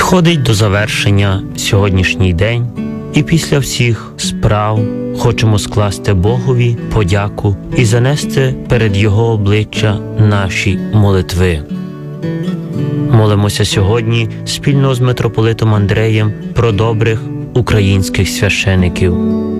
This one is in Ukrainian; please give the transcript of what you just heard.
підходить до завершення сьогоднішній день, і після всіх справ хочемо скласти Богові подяку і занести перед Його обличчя наші молитви. Молимося сьогодні спільно з митрополитом Андреєм про добрих українських священиків.